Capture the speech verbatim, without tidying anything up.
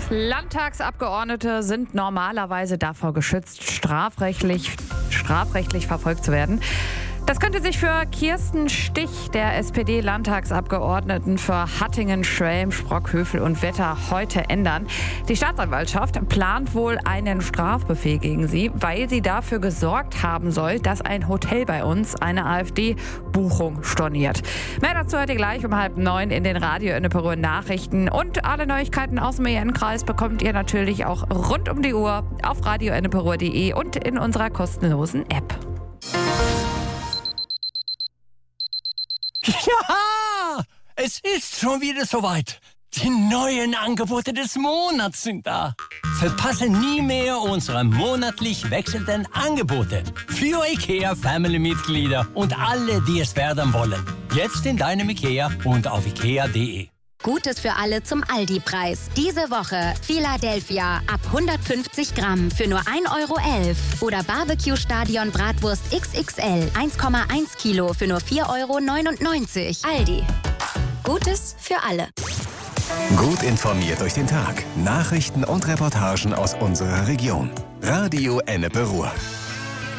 Landtagsabgeordnete sind normalerweise davor geschützt, strafrechtlich, strafrechtlich verfolgt zu werden. Das könnte sich für Kirsten Stich, der S P D-Landtagsabgeordneten für Hattingen, Schwelm, Sprockhövel und Wetter, heute ändern. Die Staatsanwaltschaft plant wohl einen Strafbefehl gegen sie, weil sie dafür gesorgt haben soll, dass ein Hotel bei uns eine AfD-Buchung storniert. Mehr dazu heute gleich um halb neun in den Radio Enneperuhr Nachrichten. Und alle Neuigkeiten aus dem E N-Kreis bekommt ihr natürlich auch rund um die Uhr auf radio enneperuhr punkt de und in unserer kostenlosen App. Ja, es ist schon wieder soweit. Die neuen Angebote des Monats sind da. Verpasse nie mehr unsere monatlich wechselnden Angebote für IKEA-Family-Mitglieder und alle, die es werden wollen. Jetzt in deinem IKEA und auf ikea punkt de. Gutes für alle zum Aldi-Preis. Diese Woche Philadelphia ab hundertfünfzig Gramm für nur ein Euro elf. Oder Barbecue-Stadion Bratwurst X X L eins Komma eins Kilo für nur vier Euro neunundneunzig. Aldi. Gutes für alle. Gut informiert durch den Tag. Nachrichten und Reportagen aus unserer Region. Radio Enneperuhr.